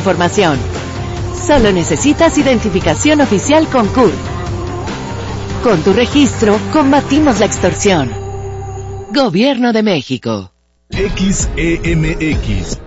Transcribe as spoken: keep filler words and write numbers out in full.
información. Solo necesitas identificación oficial con C U R. Con tu registro, combatimos la extorsión. Gobierno de México. X E M X